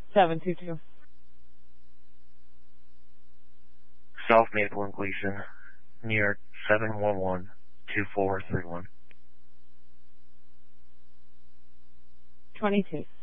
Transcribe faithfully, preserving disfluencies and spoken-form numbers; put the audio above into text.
seven two two. South Maple and Gleason, New York, seven one one two four three one. twenty-two.